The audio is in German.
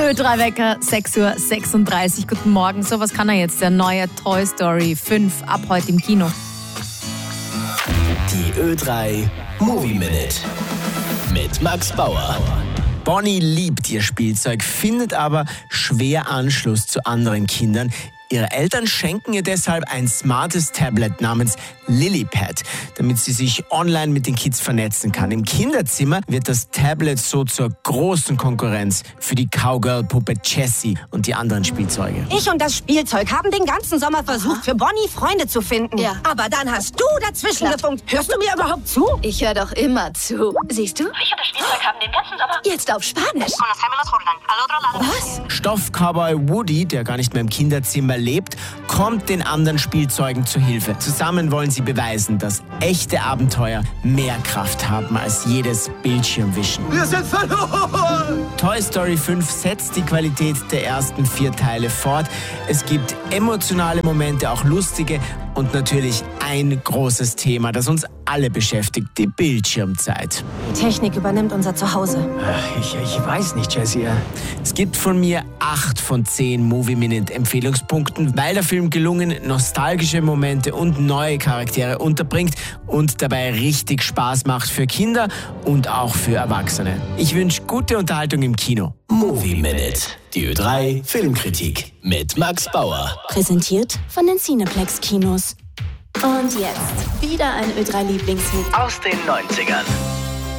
Ö3-Wecker, 6:36 Uhr. Guten Morgen. So, was kann er jetzt? Der neue Toy Story 5 ab heute im Kino. Die Ö3 Movie Minute mit Max Bauer. Bonnie liebt ihr Spielzeug, findet aber schwer Anschluss zu anderen Kindern. Ihre Eltern schenken ihr deshalb ein smartes Tablet namens Lilypad, damit sie sich online mit den Kids vernetzen kann. Im Kinderzimmer wird das Tablet so zur großen Konkurrenz für die Cowgirl-Puppe Jessie und die anderen Spielzeuge. Ich und das Spielzeug haben den ganzen Sommer versucht, für Bonnie Freunde zu finden. Ja. Aber dann hast du dazwischen gefunkt. Hörst du mir überhaupt zu? Ich höre doch immer zu. Siehst du? Ich und das Spielzeug haben den ganzen Sommer... Jetzt auf Spanisch. Was? Stoff-Cowboy Woody, der gar nicht mehr im Kinderzimmer lebt, kommt den anderen Spielzeugen zu Hilfe. Zusammen wollen sie beweisen, dass echte Abenteuer mehr Kraft haben als jedes Bildschirmwischen. Wir sind verloren! Toy Story 5 setzt die Qualität der ersten 4 Teile fort. Es gibt emotionale Momente, auch lustige und natürlich ein großes Thema, das uns alle beschäftigt, die Bildschirmzeit. Technik übernimmt unser Zuhause. Ich weiß nicht, Jessie. Es gibt von mir 8 von 10 Movie-Minute-Empfehlungspunkten, weil der Film gelungen nostalgische Momente und neue Charaktere unterbringt und dabei richtig Spaß macht für Kinder und auch für Erwachsene. Ich wünsche gute Unterhaltung im Kino. Movie Minute, die Ö3 Filmkritik mit Max Bauer. Präsentiert von den Cineplex Kinos. Und jetzt wieder ein Ö3-Lieblingshit Aus den 90ern.